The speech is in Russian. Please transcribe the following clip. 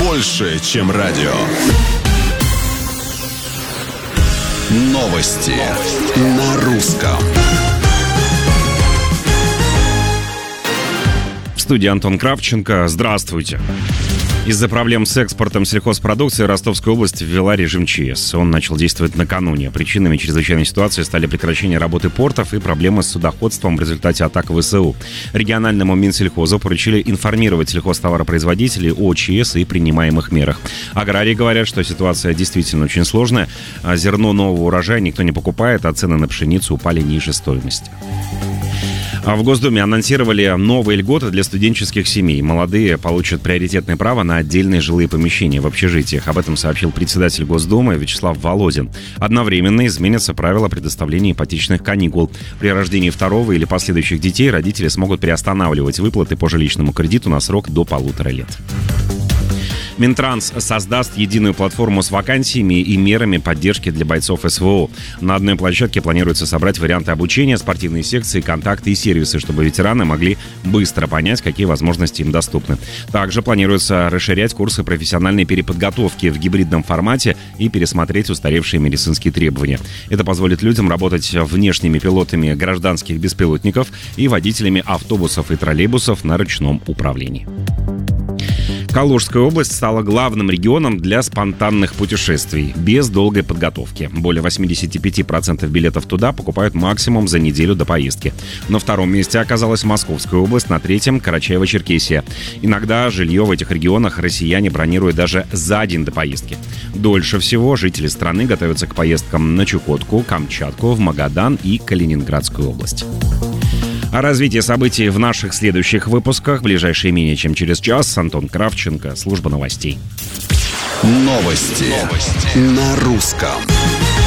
больше, чем радио. Новости на русском. В студии Антон Кравченко. Здравствуйте. Из-за проблем с экспортом сельхозпродукции Ростовская область ввела режим ЧС. Он начал действовать накануне. Причинами чрезвычайной ситуации стали прекращение работы портов и проблемы с судоходством в результате атак ВСУ. Региональному Минсельхозу поручили информировать сельхозтоваропроизводителей о ЧС и принимаемых мерах. Аграрии говорят, что ситуация действительно очень сложная. Зерно нового урожая никто не покупает, а цены на пшеницу упали ниже стоимости. В Госдуме анонсировали новые льготы для студенческих семей. Молодые получат приоритетное право на отдельные жилые помещения в общежитиях. Об этом сообщил председатель Госдумы Вячеслав Володин. Одновременно изменятся правила предоставления ипотечных каникул. При рождении второго или последующих детей родители смогут приостанавливать выплаты по жилищному кредиту на срок до 1,5 лет. Минтранс создаст единую платформу с вакансиями и мерами поддержки для бойцов СВО. На одной площадке планируется собрать варианты обучения, спортивные секции, контакты и сервисы, чтобы ветераны могли быстро понять, какие возможности им доступны. Также планируется расширять курсы профессиональной переподготовки в гибридном формате и пересмотреть устаревшие медицинские требования. Это позволит людям работать внешними пилотами гражданских беспилотников и водителями автобусов и троллейбусов на ручном управлении. Калужская область стала главным регионом для спонтанных путешествий, без долгой подготовки. Более 85% билетов туда покупают максимум за неделю до поездки. На втором месте оказалась Московская область, на третьем – Карачаево-Черкесия. Иногда жилье в этих регионах россияне бронируют даже за день до поездки. Дольше всего жители страны готовятся к поездкам на Чукотку, Камчатку, в Магадан и Калининградскую область. О развитии событий в наших следующих выпусках. Ближайшие менее чем через час. Антон Кравченко, служба новостей. Новости на русском.